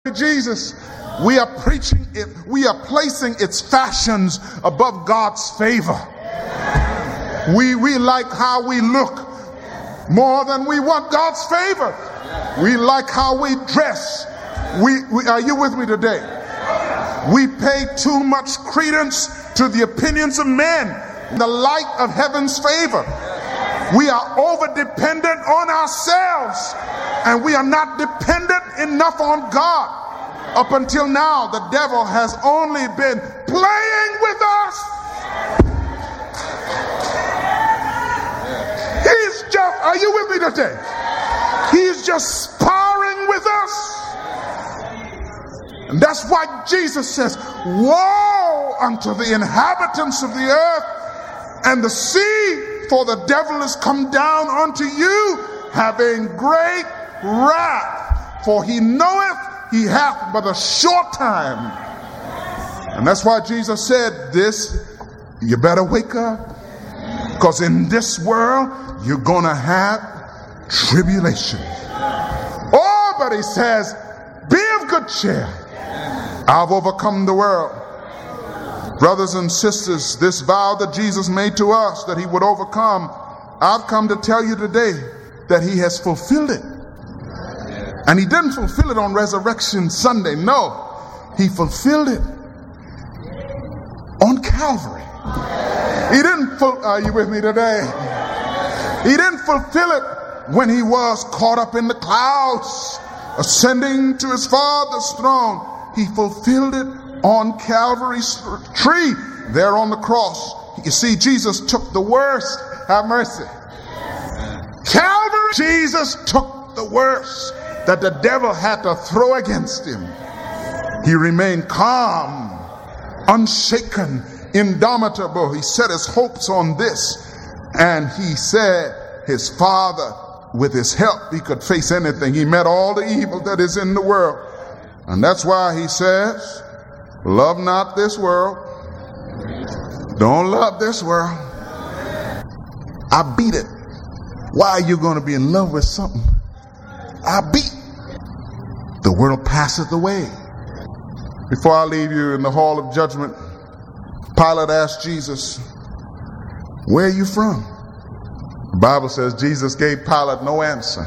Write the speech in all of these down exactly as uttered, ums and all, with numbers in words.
Jesus, we are preaching it, we are placing its fashions above God's favor. We, we like how we look more than we want God's favor. We like how we dress. We, we are you with me today? We pay too much credence to the opinions of men in the light of heaven's favor. We are over dependent on ourselves, and we are not dependent enough on God. Up until now, the devil has only been playing with us. He's just, are you with me today? He's just sparring with us. And that's why Jesus says, woe unto the inhabitants of the earth and the sea, for the devil is come down unto you, having great wrath, for he knoweth he hath but a short time. And that's why Jesus said this, you better wake up, because in this world you're gonna have tribulation. Oh, but he says, be of good cheer, I've overcome the world. Brothers and sisters, this vow that Jesus made to us, that he would overcome, I've come to tell you today that he has fulfilled it. And he didn't fulfill it on Resurrection Sunday. No, he fulfilled it on Calvary. He didn't, fu- are you with me today? He didn't fulfill it when he was caught up in the clouds, ascending to his Father's throne. He fulfilled it on Calvary's tree, there on the cross. You see, Jesus took the worst. Have mercy. Calvary, Jesus took the worst that the devil had to throw against him. He remained calm, unshaken, indomitable. He set his hopes on this, and he said his Father, with his help, he could face anything. He met all the evil that is in the world. And that's why he says, love not this world. Don't love this world. I beat it. Why are you going to be in love with something I beat? The world passeth away. Before I leave you in the hall of judgment, Pilate asked Jesus, where are you from? The Bible says Jesus gave Pilate no answer.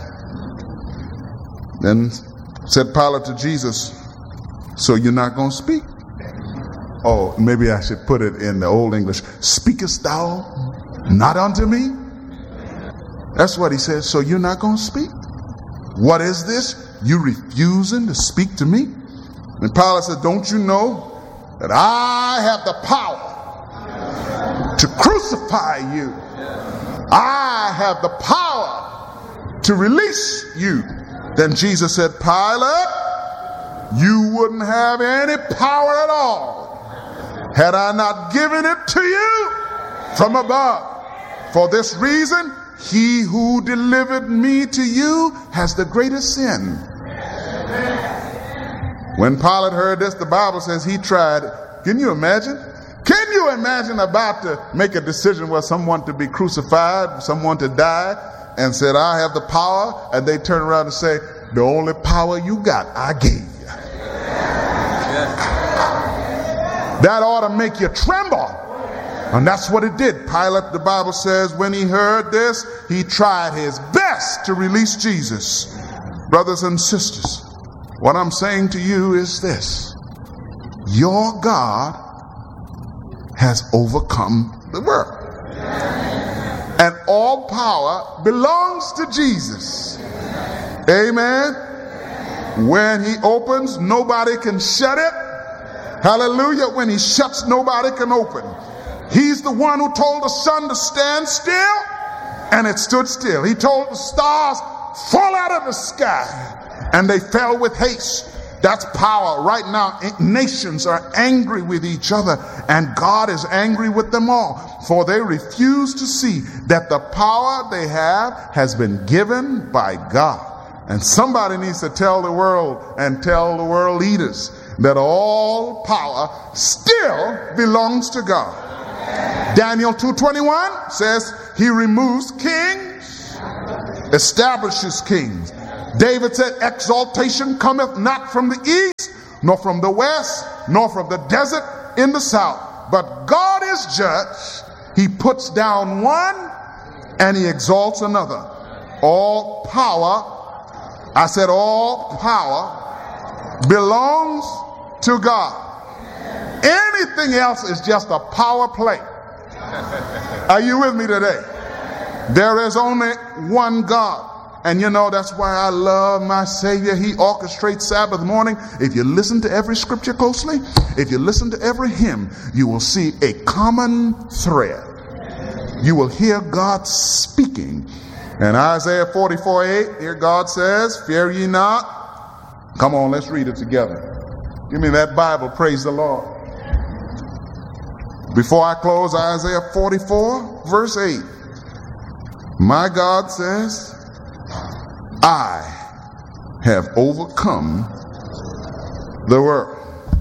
Then said Pilate to Jesus, so you're not going to speak? Oh, maybe I should put it in the old English. Speakest thou not unto me? That's what he said. So you're not going to speak? What is this? You refusing to speak to me? And Pilate said, don't you know that I have the power to crucify you? I have the power to release you. Then Jesus said, Pilate, you wouldn't have any power at all had I not given it to you from above. For this reason, he who delivered me to you has the greatest sin. When Pilate heard this, the Bible says he tried. Can you imagine? Can you imagine about to make a decision where someone to be crucified, someone to die, and said, I have the power, and they turn around and say, the only power you got, I gave you. That ought to make you tremble. And that's what it did. Pilate, the Bible says, when he heard this, he tried his best to release Jesus. Brothers and sisters, what I'm saying to you is this. Your God has overcome the world. And all power belongs to Jesus. Amen. When he opens, nobody can shut it. Hallelujah. When he shuts, nobody can open. He's the one who told the sun to stand still, and it stood still. He told the stars, fall out of the sky, and they fell with haste. That's power. Right now, nations are angry with each other, and God is angry with them all, for they refuse to see that the power they have has been given by God. And somebody needs to tell the world and tell the world leaders that all power still belongs to God. Daniel two twenty-one says he removes kings, establishes kings. David said, exaltation cometh not from the east, nor from the west, nor from the desert in the south. But God is judge. He puts down one and he exalts another. All power, I said all power belongs to God. Anything else is just a power play. Are you with me today? There is only one God. And you know, that's why I love my Savior. He orchestrates Sabbath morning. If you listen to every scripture closely, if you listen to every hymn, you will see a common thread. You will hear God speaking. And Isaiah forty-four eight, here God says, fear ye not. Come on, let's read it together. Give me that Bible, praise the Lord. Before I close, Isaiah forty-four, verse eight. My God says, I have overcome the world.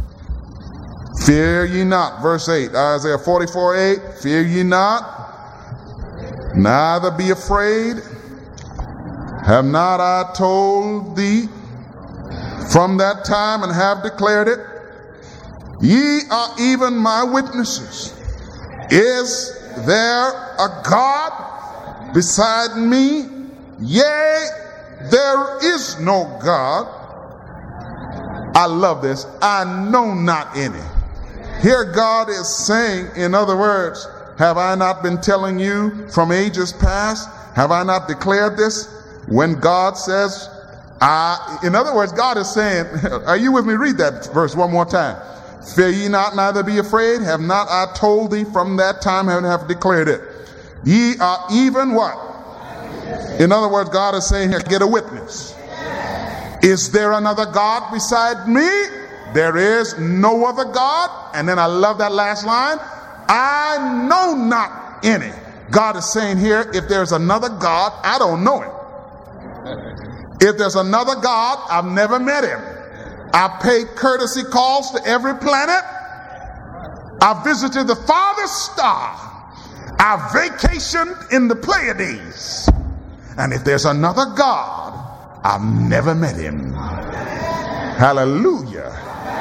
Fear ye not. Verse eight, Isaiah forty-four eight. Fear ye not, neither be afraid. Have not I told thee from that time and have declared it? Ye are even my witnesses. Is there a God beside me? Yea, there is no God. I love this. I know not any. Here God is saying, in other words, have I not been telling you from ages past? Have I not declared this? When God says, I, in other words, God is saying, are you with me? Read that verse one more time. Fear ye not, neither be afraid. Have not I told thee from that time and have declared it? Ye are even what? In other words, God is saying here, get a witness. Is there another God beside me? There is no other God. And then I love that last line. I know not any. God is saying here, if there's another God, I don't know him. If there's another God, I've never met him. I paid courtesy calls to every planet. I visited the farthest star. I vacationed in the Pleiades. And if there's another God, I've never met him. Hallelujah.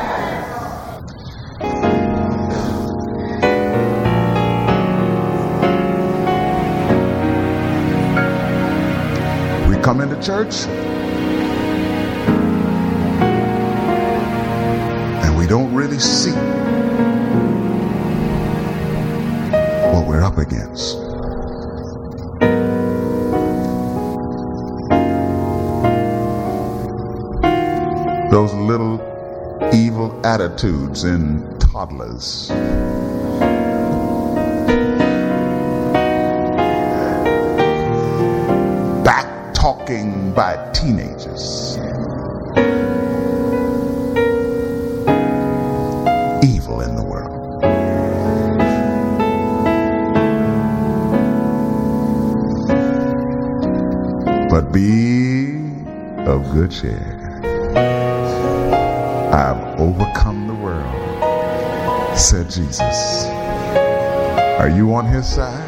We come into church and we don't really see what we're up against. Those little evil attitudes in toddlers. Back talking by teenagers. Evil in the world. But be of good cheer. I've overcome the world, said Jesus. Are you on his side?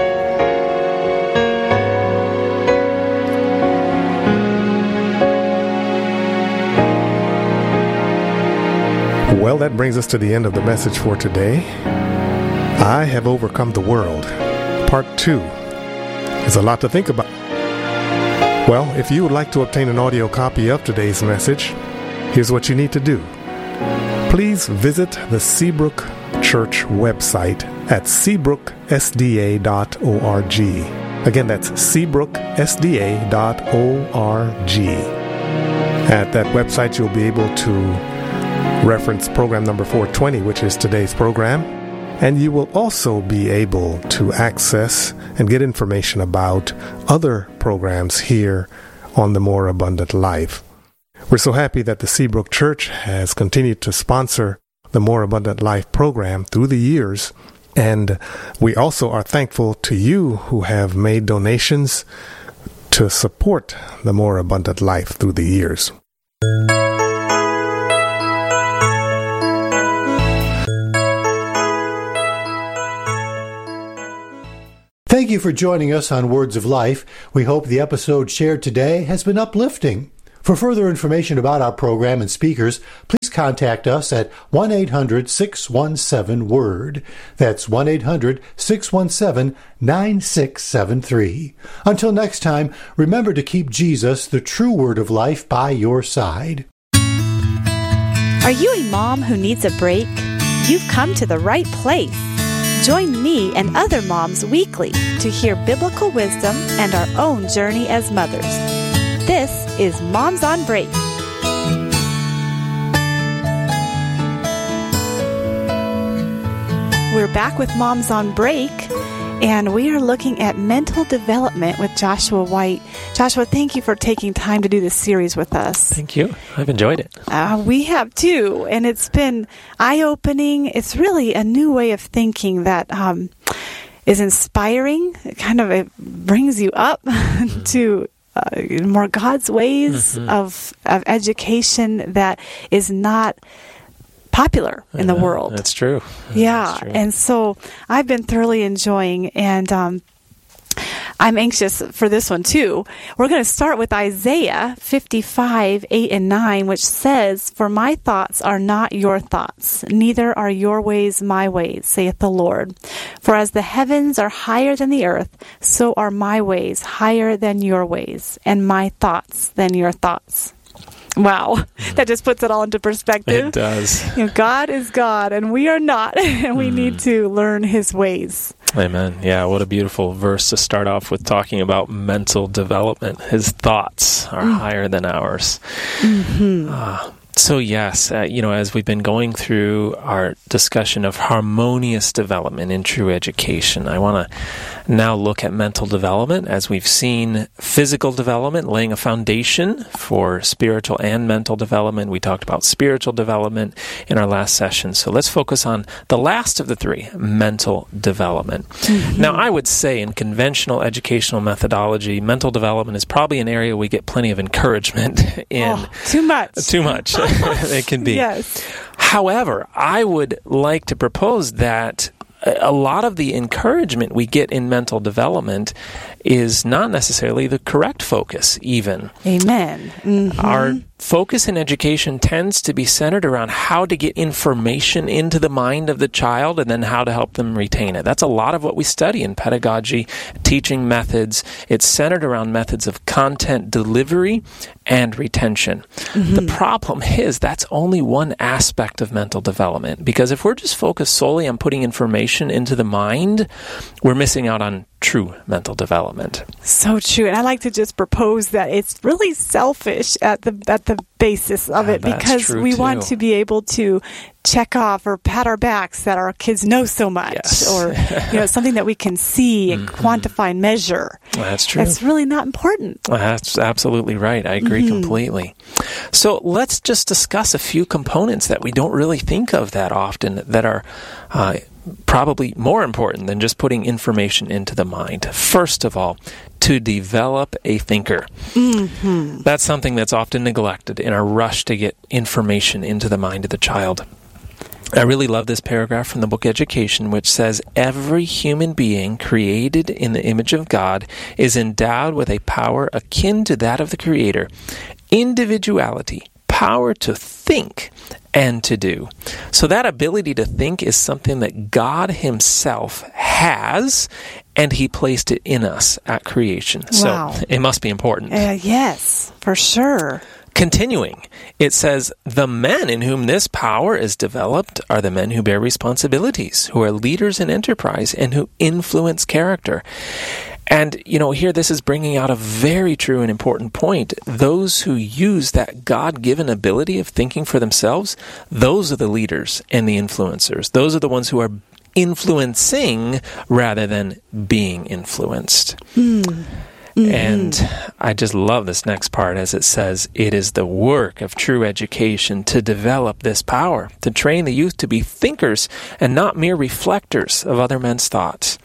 Well, that brings us to the end of the message for today. I have overcome the world. Part two. There's a lot to think about. Well, if you would like to obtain an audio copy of today's message, here's what you need to do. Please visit the Seabrook Church website at seabrook s d a dot org. Again, that's seabrook s d a dot org. At that website, you'll be able to reference program number four twenty, which is today's program. And you will also be able to access and get information about other programs here on The More Abundant Life. We're so happy that the Seabrook Church has continued to sponsor the More Abundant Life program through the years. And we also are thankful to you who have made donations to support the More Abundant Life through the years. Thank you for joining us on Words of Life. We hope the episode shared today has been uplifting. For further information about our program and speakers, please contact us at one eight hundred six one seven WORD. That's one eight hundred six one seven nine six seven three. Until next time, remember to keep Jesus, the true Word of Life, by your side. Are you a mom who needs a break? You've come to the right place. Join me and other moms weekly to hear biblical wisdom and our own journey as mothers. This is Moms on Break. We're back with Moms on Break, and we are looking at mental development with Joshua White. Joshua, thank you for taking time to do this series with us. Thank you. I've enjoyed it. Uh, we have too, and it's been eye-opening. It's really a new way of thinking that um, is inspiring. It kind of it brings you up mm-hmm. to uh, more God's ways mm-hmm. of of education that is not popular in the uh, world. That's true. Yeah, that's true. And so I've been thoroughly enjoying, and um, I'm anxious for this one too. We're going to start with Isaiah fifty-five, eight and nine, which says, "For my thoughts are not your thoughts, neither are your ways my ways, saith the Lord. For as the heavens are higher than the earth, so are my ways higher than your ways, and my thoughts than your thoughts." Wow, mm. that just puts it all into perspective. It does. You know, God is God, and we are not, and we mm. need to learn His ways. Amen. Yeah, what a beautiful verse to start off with, talking about mental development. His thoughts are mm. higher than ours. Mm-hmm. Uh, so yes, uh, you know, as we've been going through our discussion of harmonious development in true education, I want to now look at mental development. As we've seen physical development, laying a foundation for spiritual and mental development. We talked about spiritual development in our last session. So let's focus on the last of the three, mental development. Mm-hmm. Now, I would say in conventional educational methodology, mental development is probably an area we get plenty of encouragement in. Oh, too much. Too much. It can be. Yes. However, I would like to propose that a lot of the encouragement we get in mental development is not necessarily the correct focus, even. Amen. Mm-hmm. Our focus in education tends to be centered around how to get information into the mind of the child and then how to help them retain it. That's a lot of what we study in pedagogy, teaching methods. It's centered around methods of content delivery and retention. Mm-hmm. The problem is that's only one aspect of mental development, because if we're just focused solely on putting information into the mind, we're missing out on true mental development. So true. And I like to just propose that it's really selfish at the at the basis of it, uh, because we too. want to be able to check off or pat our backs that our kids know so much, yes. or you know, something that we can see and mm-hmm. quantify and measure. That's true. It's really not important. That's absolutely right. I agree mm-hmm. completely. So let's just discuss a few components that we don't really think of that often that are uh, probably more important than just putting information into the mind. First of all, to develop a thinker. Mm-hmm. That's something that's often neglected in our rush to get information into the mind of the child. I really love this paragraph from the book Education, which says, "Every human being created in the image of God is endowed with a power akin to that of the Creator, individuality, power to think and to do." So that ability to think is something that God Himself has, and He placed it in us at creation. Wow. So it must be important. Uh, yes, for sure. Continuing, it says, "The men in whom this power is developed are the men who bear responsibilities, who are leaders in enterprise, and who influence character." And, you know, here this is bringing out a very true and important point. Those who use that God-given ability of thinking for themselves, those are the leaders and the influencers. Those are the ones who are influencing rather than being influenced. Mm. Mm-hmm. And I just love this next part as it says, "It is the work of true education to develop this power, to train the youth to be thinkers and not mere reflectors of other men's thoughts."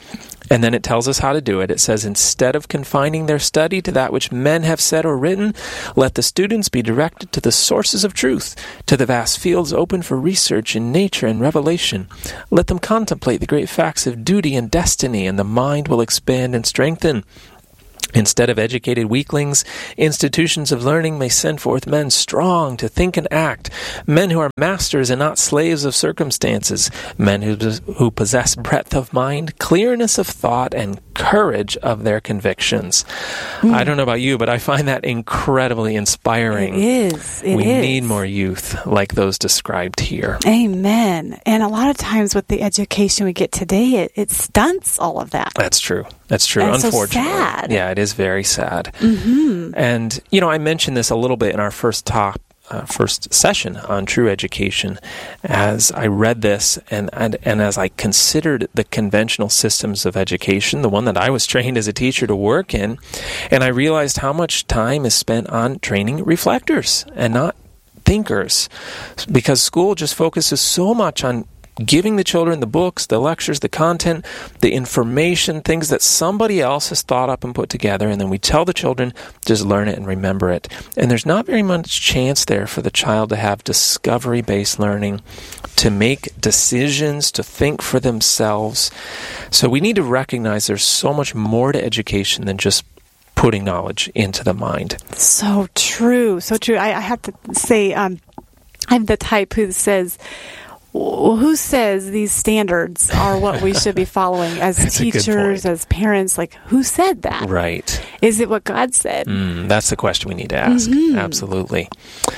And then it tells us how to do it. It says, instead of confining their study to that which men have said or written, let the students be directed to the sources of truth, to the vast fields open for research in nature and revelation. Let them contemplate the great facts of duty and destiny, and the mind will expand and strengthen. Instead of educated weaklings, institutions of learning may send forth men strong to think and act, men who are masters and not slaves of circumstances, men who, who possess breadth of mind, clearness of thought, and courage of their convictions. Mm. I don't know about you, but I find that incredibly inspiring. It is. It we is. need more youth like those described here. Amen. And a lot of times with the education we get today, it, it stunts all of that. That's true. That's true. And Unfortunately. So sad. Yeah, it is very sad. Mm-hmm. And, you know, I mentioned this a little bit in our first talk. Uh, first session on true education, as I read this and, and and as I considered the conventional systems of education, the one that I was trained as a teacher to work in, and I realized how much time is spent on training reflectors and not thinkers, because school just focuses so much on giving the children the books, the lectures, the content, the information, things that somebody else has thought up and put together, and then we tell the children, just learn it and remember it. And there's not very much chance there for the child to have discovery-based learning, to make decisions, to think for themselves. So we need to recognize there's so much more to education than just putting knowledge into the mind. So true. So true. I, I have to say, um, I'm the type who says, well, who says these standards are what we should be following as teachers, as parents? Like, who said that? Right. Is it what God said? Mm, that's the question we need to ask. Mm-hmm. Absolutely.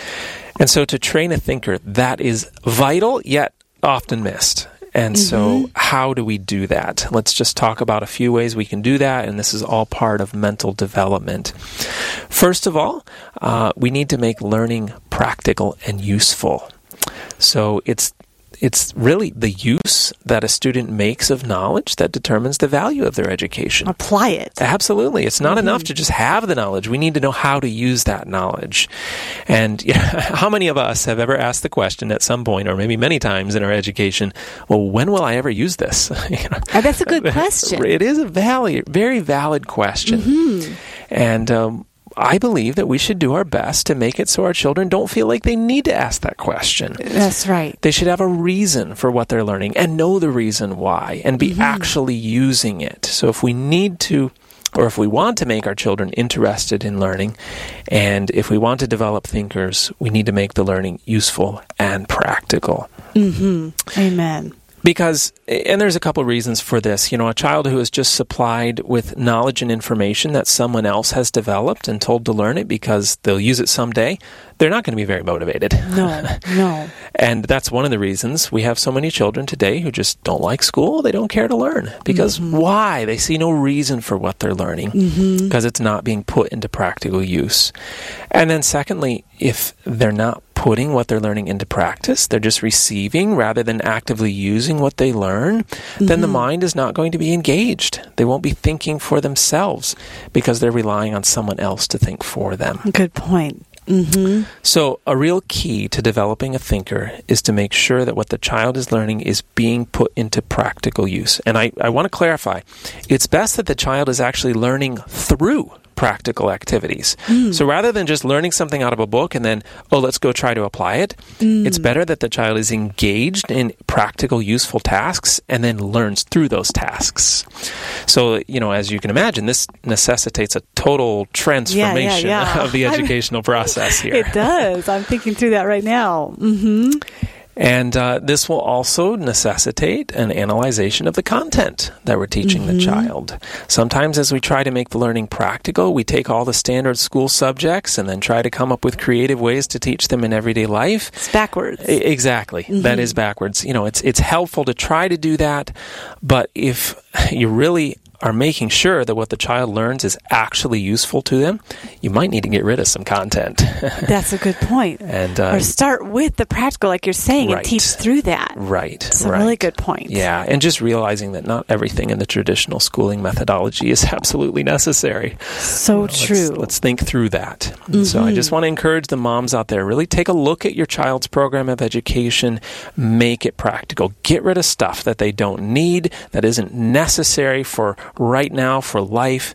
And so to train a thinker, that is vital, yet often missed. And mm-hmm. so how do we do that? Let's just talk about a few ways we can do that, and this is all part of mental development. First of all, uh, we need to make learning practical and useful. So it's It's really the use that a student makes of knowledge that determines the value of their education. Apply it. Absolutely. It's not mm-hmm. enough to just have the knowledge. We need to know how to use that knowledge. And you know, how many of us have ever asked the question at some point, or maybe many times in our education, well, when will I ever use this? you know, oh, that's a good question. It is a valid, very valid question. Mm-hmm. And um, I believe that we should do our best to make it so our children don't feel like they need to ask that question. That's right. They should have a reason for what they're learning and know the reason why and be mm-hmm. actually using it. So if we need to, or if we want to make our children interested in learning, and if we want to develop thinkers, we need to make the learning useful and practical. Mm-hmm. Amen. Because, and there's a couple of reasons for this, you know, a child who is just supplied with knowledge and information that someone else has developed and told to learn it because they'll use it someday, they're not going to be very motivated. No, no. And that's one of the reasons we have so many children today who just don't like school. They don't care to learn. Because mm-hmm. why? They see no reason for what they're learning mm-hmm. because it's not being put into practical use. And then secondly, if they're not putting what they're learning into practice, they're just receiving rather than actively using what they learn, mm-hmm. then the mind is not going to be engaged. They won't be thinking for themselves because they're relying on someone else to think for them. Good point. Mm-hmm. So a real key to developing a thinker is to make sure that what the child is learning is being put into practical use. And I, I want to clarify, it's best that the child is actually learning through practical activities. Mm. So rather than just learning something out of a book and then, oh, let's go try to apply it, mm. it's better that the child is engaged in practical, useful tasks and then learns through those tasks. So, you know, as you can imagine, this necessitates a total transformation yeah, yeah, yeah. of the educational process here. It does. I'm thinking through that right now. Mm-hmm. And uh, this will also necessitate an analyzation of the content that we're teaching mm-hmm. the child. Sometimes as we try to make the learning practical, we take all the standard school subjects and then try to come up with creative ways to teach them in everyday life. It's backwards. I- exactly. Mm-hmm. That is backwards. You know, it's it's helpful to try to do that, but if you really are making sure that what the child learns is actually useful to them, you might need to get rid of some content. That's a good point. And uh, or start with the practical, like you're saying, right. and teach through that. Right. It's right. a really good point. Yeah, and just realizing that not everything in the traditional schooling methodology is absolutely necessary. So you know, true. Let's, let's think through that. Mm-hmm. So I just want to encourage the moms out there, really take a look at your child's program of education, make it practical. Get rid of stuff that they don't need, that isn't necessary for right now, for life,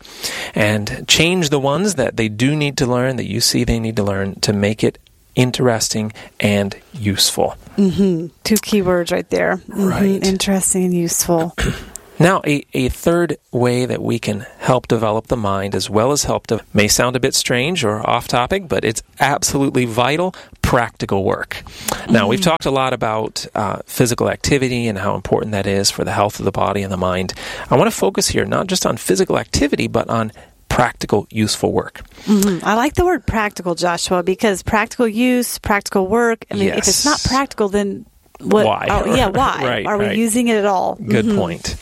and change the ones that they do need to learn, that you see they need to learn, to make it interesting and useful. Mm-hmm. Two key words right there. Mm-hmm. Right. Interesting and useful. Now, a, a third way that we can help develop the mind, as well as help to, may sound a bit strange or off topic, but it's absolutely vital, practical work. Now, mm-hmm. we've talked a lot about uh, physical activity and how important that is for the health of the body and the mind. I want to focus here not just on physical activity, but on practical, useful work. Mm-hmm. I like the word practical, Joshua, because practical use, practical work, I mean, yes. if it's not practical, then what? Why? Oh, yeah, why? right, Are we right. using it at all? Good mm-hmm. point.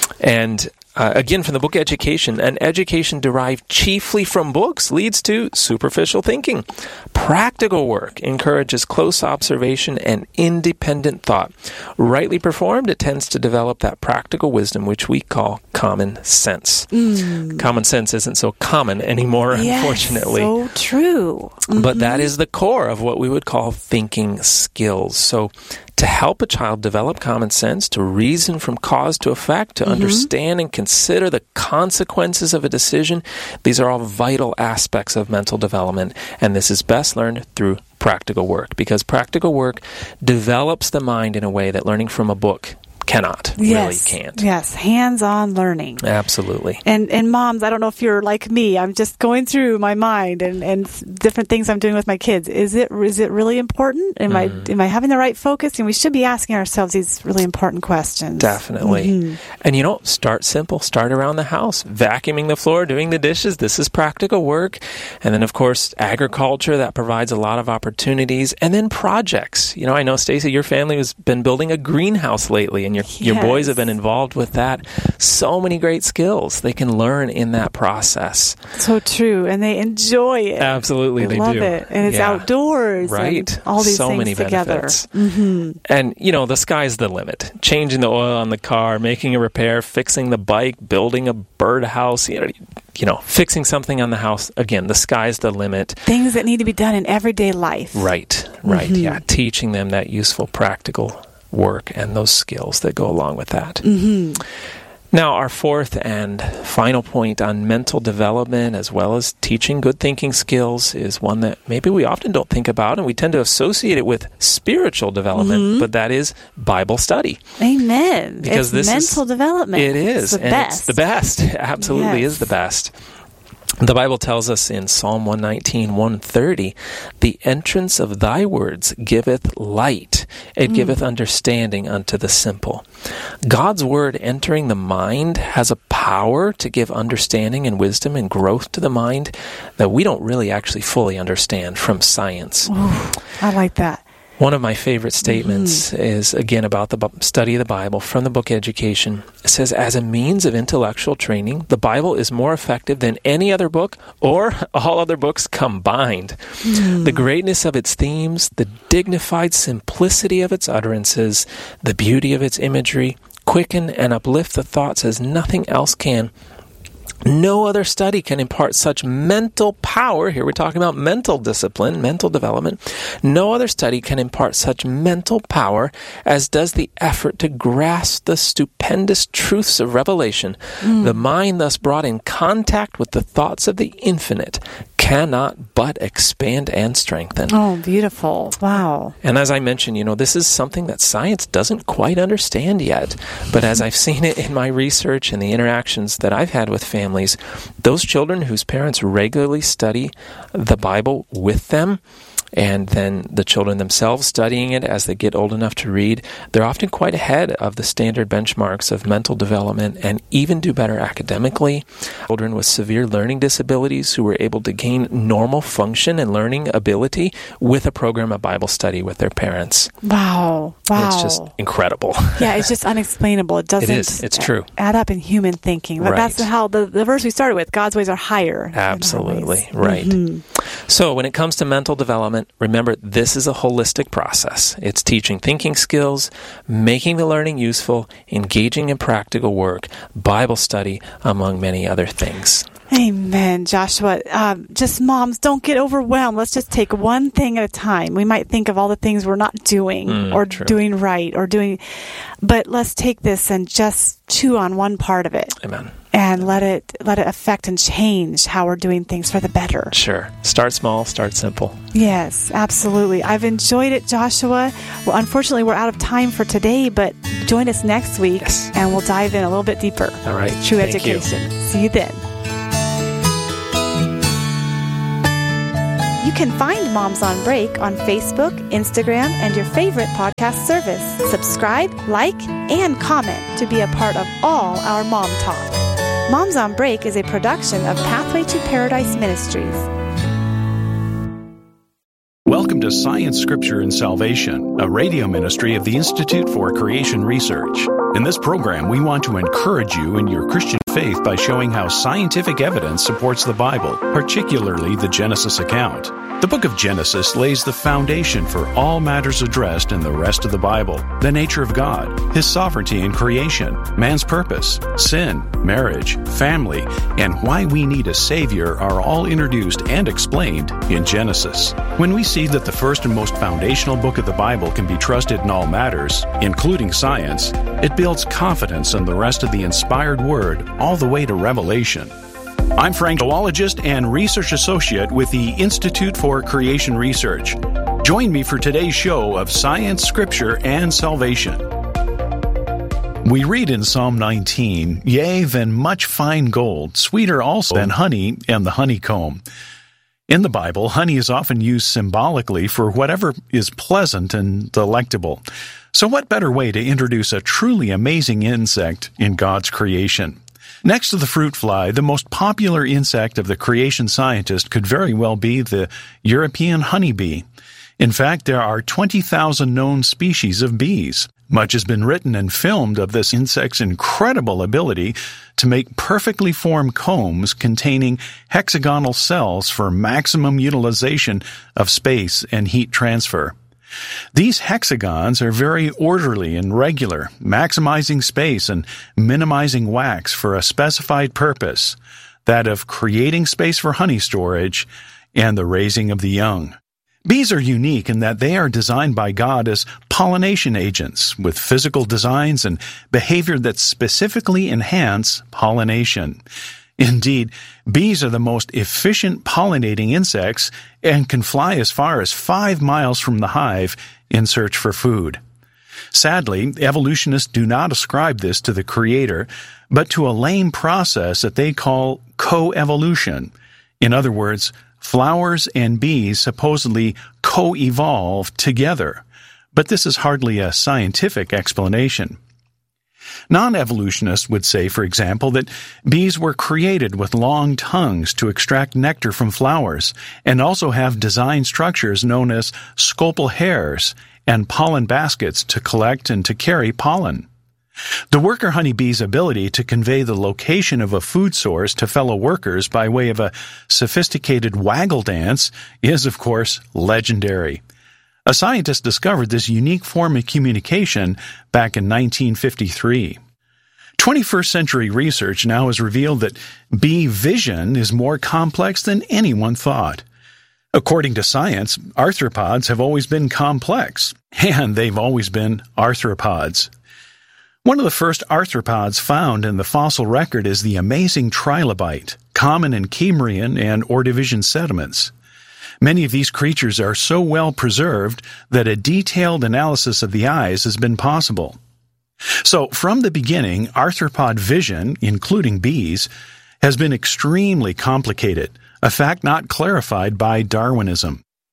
And uh, again, from the book Education, an education derived chiefly from books leads to superficial thinking. Practical work encourages close observation and independent thought. Rightly performed, it tends to develop that practical wisdom which we call common sense. Mm. Common sense isn't so common anymore, yes, unfortunately. So true. Mm-hmm. But that is the core of what we would call thinking skills. So to help a child develop common sense, to reason from cause to effect, to mm-hmm. understand and consider the consequences of a decision, these are all vital aspects of mental development, and this is best learned through practical work, because practical work develops the mind in a way that learning from a book cannot, yes, really can't. Yes, hands-on learning. Absolutely. And and moms, I don't know if you're like me. I'm just going through my mind and, and different things I'm doing with my kids. Is it is it really important? Am mm. I am I having the right focus? And we should be asking ourselves these really important questions. Definitely. Mm-hmm. And you know, start simple. Start around the house. Vacuuming the floor, doing the dishes. This is practical work. And then, of course, agriculture, that provides a lot of opportunities. And then projects. You know, I know, Stacy, your family has been building a greenhouse lately, and Your, yes. your boys have been involved with that. So many great skills they can learn in that process. So true. And they enjoy it. Absolutely, they, they love do. it. And it's yeah. outdoors. Right. And all these so things many together. Benefits. Mm-hmm. And, you know, the sky's the limit. Changing the oil on the car, making a repair, fixing the bike, building a birdhouse, you know, you know, fixing something on the house. Again, the sky's the limit. Things that need to be done in everyday life. Right, right. Mm-hmm. Yeah, teaching them that useful, practical work and those skills that go along with that. Mm-hmm. Now, our fourth and final point on mental development, as well as teaching good thinking skills, is one that maybe we often don't think about, and we tend to associate it with spiritual development, mm-hmm. but that is Bible study. Amen. Because it's this mental is, development. It is. It's the and best. It's the best. It absolutely yes. is the best. The Bible tells us in Psalm one nineteen, one thirty, the entrance of thy words giveth light, it mm. giveth understanding unto the simple. God's word entering the mind has a power to give understanding and wisdom and growth to the mind that we don't really actually fully understand from science. Ooh, I like that. One of my favorite statements mm-hmm. is, again, about the study of the Bible from the book Education. It says, as a means of intellectual training, the Bible is more effective than any other book or all other books combined. Mm. The greatness of its themes, the dignified simplicity of its utterances, the beauty of its imagery, quicken and uplift the thoughts as nothing else can. No other study can impart such mental power. Here we're talking about mental discipline, mental development. No other study can impart such mental power as does the effort to grasp the stupendous truths of revelation. Mm. The mind thus brought in contact with the thoughts of the infinite cannot but expand and strengthen. Oh, beautiful. Wow. And as I mentioned, you know, this is something that science doesn't quite understand yet. But as I've seen it in my research and the interactions that I've had with families, those children whose parents regularly study the Bible with them and then the children themselves studying it as they get old enough to read, they're often quite ahead of the standard benchmarks of mental development and even do better academically. Children with severe learning disabilities who were able to gain normal function and learning ability with a program of Bible study with their parents. Wow. Wow. It's just incredible. Yeah, it's just unexplainable. It doesn't It is. It's true. add up in human thinking. But Right. that's how the, the verse we started with, God's ways are higher. Absolutely. Right. Mm-hmm. So when it comes to mental development, remember this is a holistic process. It's teaching thinking skills, making the learning useful, engaging in practical work, Bible study, among many other things. Amen, Joshua. Um, just moms, don't get overwhelmed. Let's just take one thing at a time. We might think of all the things we're not doing Mm, or true. doing right or doing, but let's take this and just chew on one part of it. Amen. And let it let it affect and change how we're doing things for the better. Sure. Start small, start simple. Yes, absolutely. I've enjoyed it, Joshua. Well, unfortunately, we're out of time for today, but join us next week Yes. and we'll dive in a little bit deeper. All right. True Thank you. education. See you then. You can find Moms on Break on Facebook, Instagram, and your favorite podcast service. Subscribe, like, and comment to be a part of all our Mom Talk. Moms on Break is a production of Pathway to Paradise Ministries. Welcome to Science, Scripture, and Salvation, a radio ministry of the Institute for Creation Research. In this program, we want to encourage you in your Christian faith by showing how scientific evidence supports the Bible, particularly the Genesis account. The book of Genesis lays the foundation for all matters addressed in the rest of the Bible: the nature of God, His sovereignty in creation, man's purpose, sin, marriage, family, and why we need a Savior are all introduced and explained in Genesis. When we see that the first and most foundational book of the Bible can be trusted in all matters, including science, it builds confidence in the rest of the inspired Word all the way to Revelation. I'm Frank, zoologist and research associate with the Institute for Creation Research. Join me for today's show of Science, Scripture, and Salvation. We read in Psalm nineteen, "Yea, than much fine gold, sweeter also than honey and the honeycomb." In the Bible, honey is often used symbolically for whatever is pleasant and delectable. So what better way to introduce a truly amazing insect in God's creation? Next to the fruit fly, the most popular insect of the creation scientist could very well be the European honeybee. In fact, there are twenty thousand known species of bees. Much has been written and filmed of this insect's incredible ability to make perfectly formed combs containing hexagonal cells for maximum utilization of space and heat transfer. These hexagons are very orderly and regular, maximizing space and minimizing wax for a specified purpose, that of creating space for honey storage and the raising of the young. Bees are unique in that they are designed by God as pollination agents with physical designs and behavior that specifically enhance pollination. Indeed, bees are the most efficient pollinating insects and can fly as far as five miles from the hive in search for food. Sadly, evolutionists do not ascribe this to the Creator, but to a lame process that they call coevolution. In other words, flowers and bees supposedly co-evolve together. But this is hardly a scientific explanation. Non-evolutionists would say, for example, that bees were created with long tongues to extract nectar from flowers, and also have design structures known as scopal hairs and pollen baskets to collect and to carry pollen. The worker honeybee's ability to convey the location of a food source to fellow workers by way of a sophisticated waggle dance is, of course, legendary. A scientist discovered this unique form of communication back in nineteen fifty-three. twenty-first century research now has revealed that bee vision is more complex than anyone thought. According to science, arthropods have always been complex, and they've always been arthropods. One of the first arthropods found in the fossil record is the amazing trilobite, common in Cambrian and Ordovician sediments. Many of these creatures are so well preserved that a detailed analysis of the eyes has been possible. So, from the beginning, arthropod vision, including bees, has been extremely complicated, a fact not clarified by Darwinism.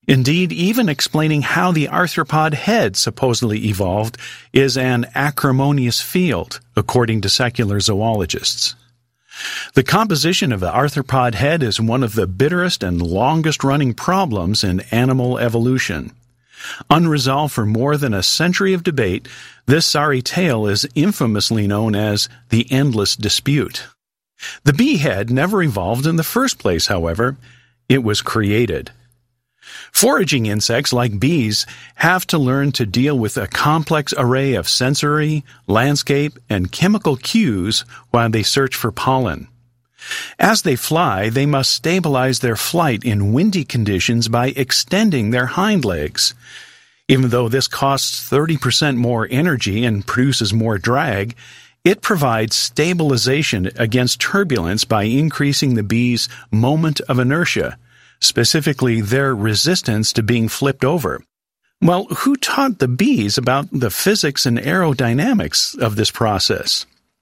Indeed, even explaining how the arthropod head supposedly evolved is an acrimonious field, according to secular zoologists. The composition of the arthropod head is one of the bitterest and longest-running problems in animal evolution. Unresolved for more than a century of debate, this sorry tale is infamously known as the endless dispute. The bee head never evolved in the first place, however. It was created. Foraging insects like bees have to learn to deal with a complex array of sensory, landscape, and chemical cues while they search for pollen. As they fly, they must stabilize their flight in windy conditions by extending their hind legs. Even though this costs thirty percent more energy and produces more drag, it provides stabilization against turbulence by increasing the bee's moment of inertia, specifically their resistance to being flipped over. Well, who taught the bees about the physics and aerodynamics of this process?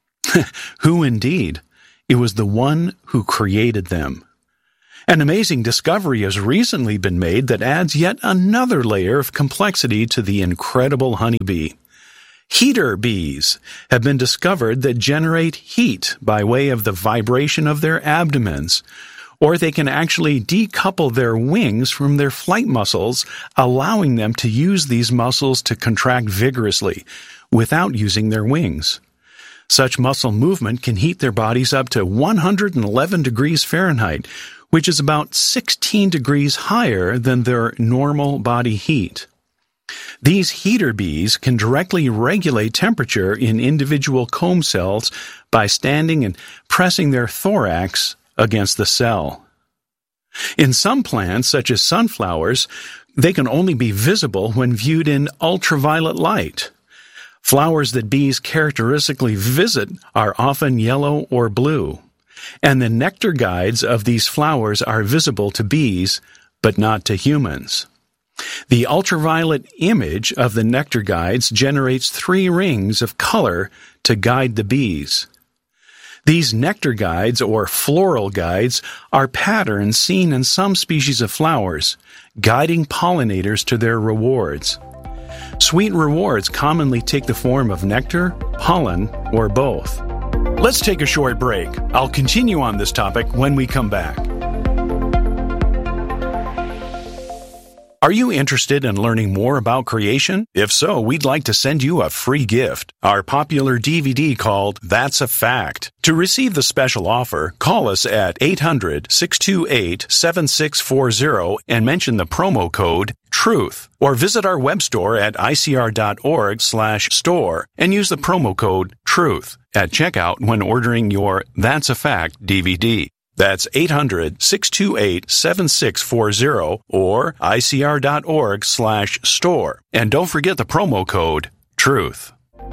Who indeed? It was the one who created them. An amazing discovery has recently been made that adds yet another layer of complexity to the incredible honeybee. Heater bees have been discovered that generate heat by way of the vibration of their abdomens, or they can actually decouple their wings from their flight muscles, allowing them to use these muscles to contract vigorously without using their wings. Such muscle movement can heat their bodies up to one hundred eleven degrees Fahrenheit, which is about sixteen degrees higher than their normal body heat. These heater bees can directly regulate temperature in individual comb cells by standing and pressing their thorax against the cell. In some plants, such as sunflowers, they can only be visible when viewed in ultraviolet light. Flowers that bees characteristically visit are often yellow or blue, and the nectar guides of these flowers are visible to bees, but not to humans. The ultraviolet image of the nectar guides generates three rings of color to guide the bees. These nectar guides, or floral guides, are patterns seen in some species of flowers, guiding pollinators to their rewards. Sweet rewards commonly take the form of nectar, pollen, or both. Let's take a short break. I'll continue on this topic when we come back. Are you interested in learning more about creation? If so, we'd like to send you a free gift, our popular D V D called That's a Fact. To receive the special offer, call us at eight hundred, six two eight, seven six four zero and mention the promo code TRUTH, or visit our web store at icr.org slash store and use the promo code TRUTH at checkout when ordering your That's a Fact D V D. That's eight hundred, six two eight, seven six four zero or icr.org slash store. And don't forget the promo code TRUTH.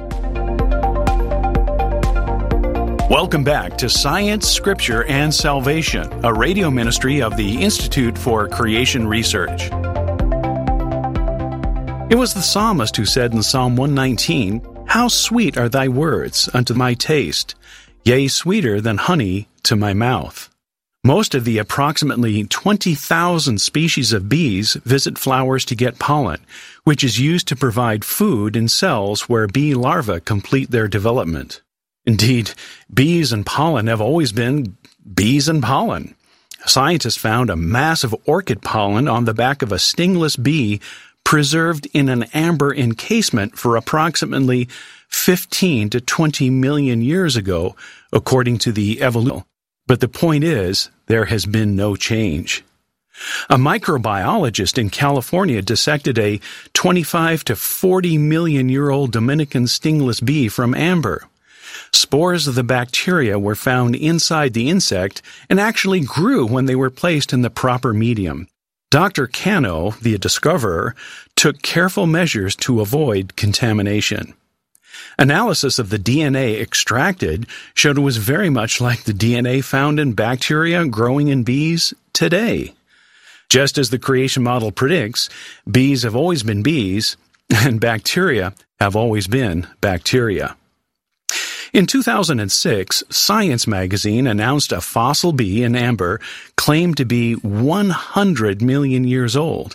Welcome back to Science, Scripture, and Salvation, a radio ministry of the Institute for Creation Research. It was the psalmist who said in Psalm one nineteen, "How sweet are thy words unto my taste, yea, sweeter than honey to my mouth." Most of the approximately twenty thousand species of bees visit flowers to get pollen, which is used to provide food in cells where bee larvae complete their development. Indeed, bees and pollen have always been bees and pollen. Scientists found a massive orchid pollen on the back of a stingless bee preserved in an amber encasement for approximately fifteen to twenty million years ago, according to the evolution. But the point is, there has been no change. A microbiologist in California dissected a twenty-five to forty million year old Dominican stingless bee from amber. Spores of the bacteria were found inside the insect and actually grew when they were placed in the proper medium. Doctor Cano, the discoverer, took careful measures to avoid contamination. Analysis of the D N A extracted showed it was very much like the D N A found in bacteria growing in bees today. Just as the creation model predicts, bees have always been bees, and bacteria have always been bacteria. In two thousand six, Science magazine announced a fossil bee in amber claimed to be one hundred million years old.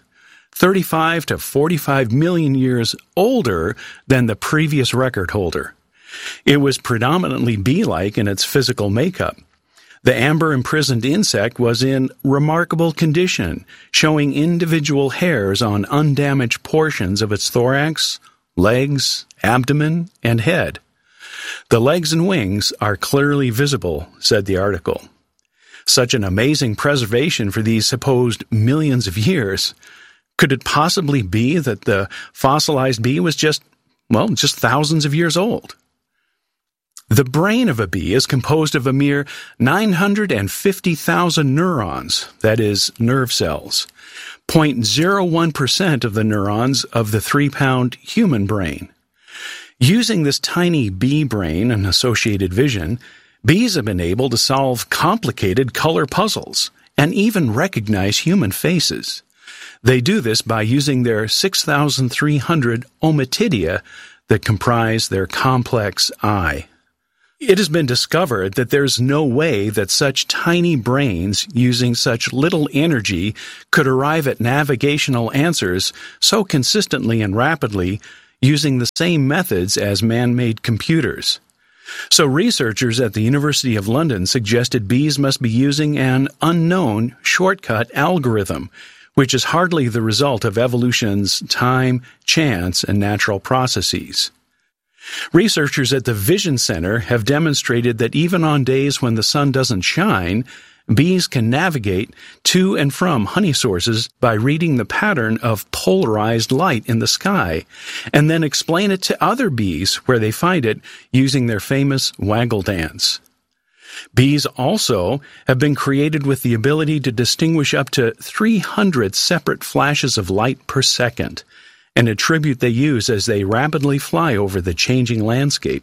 thirty-five to forty-five million years older than the previous record holder. It was predominantly bee-like in its physical makeup. The amber-imprisoned insect was in remarkable condition, showing individual hairs on undamaged portions of its thorax, legs, abdomen, and head. The legs and wings are clearly visible, said the article. Such an amazing preservation for these supposed millions of years. Could it possibly be that the fossilized bee was just, well, just thousands of years old? The brain of a bee is composed of a mere nine hundred fifty thousand neurons, that is, nerve cells, zero point zero one percent of the neurons of the three-pound human brain. Using this tiny bee brain and associated vision, bees have been able to solve complicated color puzzles and even recognize human faces. They do this by using their six thousand three hundred ommatidia that comprise their complex eye. It has been discovered that there's no way that such tiny brains using such little energy could arrive at navigational answers so consistently and rapidly using the same methods as man-made computers. So researchers at the University of London suggested bees must be using an unknown shortcut algorithm, which is hardly the result of evolution's time, chance, and natural processes. Researchers at the Vision Center have demonstrated that even on days when the sun doesn't shine, bees can navigate to and from honey sources by reading the pattern of polarized light in the sky, and then explain it to other bees where they find it using their famous waggle dance. Bees also have been created with the ability to distinguish up to three hundred separate flashes of light per second, an attribute they use as they rapidly fly over the changing landscape.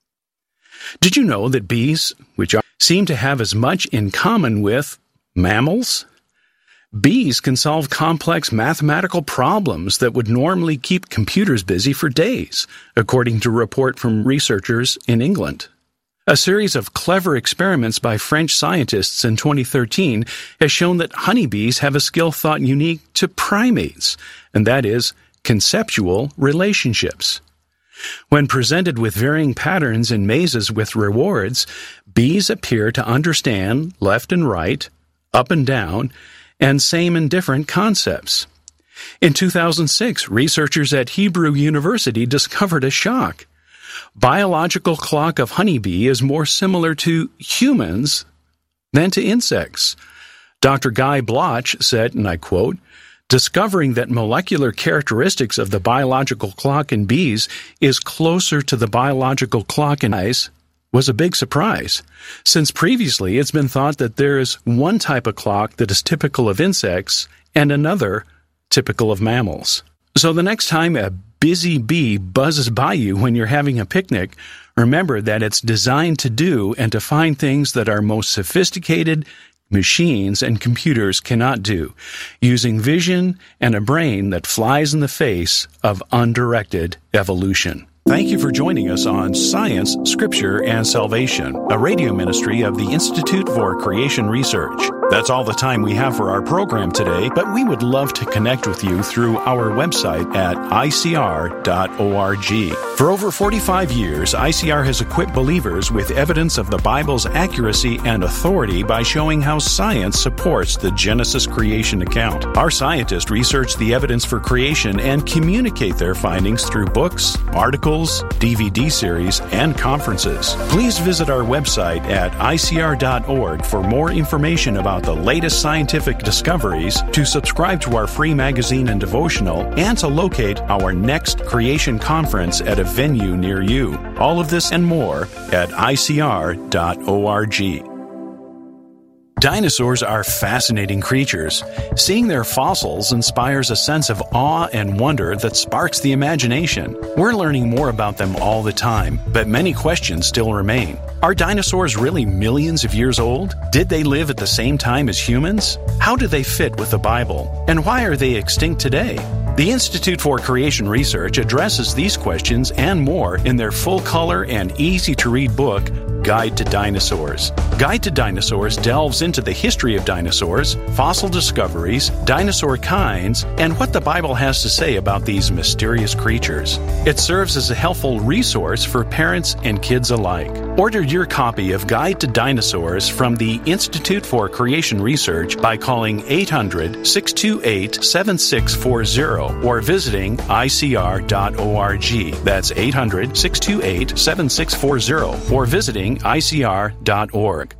Did you know that bees, which are, seem to have as much in common with mammals? Bees can solve complex mathematical problems that would normally keep computers busy for days, according to a report from researchers in England. A series of clever experiments by French scientists in twenty thirteen has shown that honeybees have a skill thought unique to primates, and that is conceptual relationships. When presented with varying patterns in mazes with rewards, bees appear to understand left and right, up and down, and same and different concepts. In two thousand six, researchers at Hebrew University discovered a shock. Biological clock of honeybee is more similar to humans than to insects. Doctor Guy Bloch said, and I quote, "Discovering that molecular characteristics of the biological clock in bees is closer to the biological clock in eyes was a big surprise, since previously it's been thought that there is one type of clock that is typical of insects and another typical of mammals. So the next time a busy bee buzzes by you when you're having a picnic, remember that it's designed to do and to find things that our most sophisticated machines and computers cannot do, using vision and a brain that flies in the face of undirected evolution." Thank you for joining us on Science, Scripture, and Salvation, a radio ministry of the Institute for Creation Research. That's all the time we have for our program today, but we would love to connect with you through our website at I C R dot org. For over forty-five years, I C R has equipped believers with evidence of the Bible's accuracy and authority by showing how science supports the Genesis creation account. Our scientists research the evidence for creation and communicate their findings through books, articles, D V D series, and conferences. Please visit our website at I C R dot org for more information about the latest scientific discoveries, to subscribe to our free magazine and devotional, and to locate our next creation conference at a venue near you. All of this and more at I C R dot org. Dinosaurs are fascinating creatures. Seeing their fossils inspires a sense of awe and wonder that sparks the imagination. We're learning more about them all the time, but many questions still remain. Are dinosaurs really millions of years old? Did they live at the same time as humans? How do they fit with the Bible? And why are they extinct today? The Institute for Creation Research addresses these questions and more in their full-color and easy-to-read book, Guide to Dinosaurs. Guide to Dinosaurs delves into the history of dinosaurs, fossil discoveries, dinosaur kinds, and what the Bible has to say about these mysterious creatures. It serves as a helpful resource for parents and kids alike. Order your copy of Guide to Dinosaurs from the Institute for Creation Research by calling eight hundred, six two eight, seven six four zero or visiting I C R dot org. That's eight hundred, six two eight, seven six four zero or visiting I C R dot org.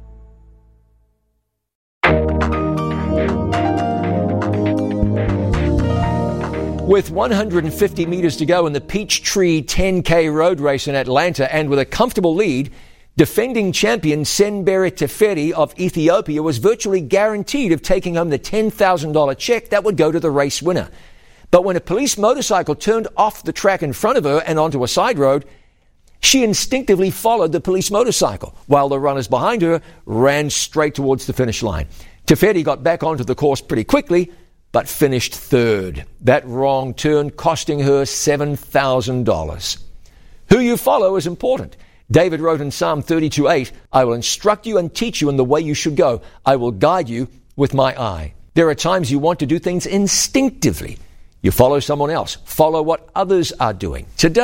With one hundred fifty meters to go in the Peachtree ten K road race in Atlanta and with a comfortable lead, defending champion Senbere Teferi of Ethiopia was virtually guaranteed of taking home the ten thousand dollars check that would go to the race winner. But when a police motorcycle turned off the track in front of her and onto a side road, she instinctively followed the police motorcycle, while the runners behind her ran straight towards the finish line. Teferi got back onto the course pretty quickly, but finished third. That wrong turn costing her seven thousand dollars. Who you follow is important. David wrote in Psalm thirty-two eight, I will instruct you and teach you in the way you should go. I will guide you with my eye. There are times you want to do things instinctively. You follow someone else. Follow what others are doing. Today,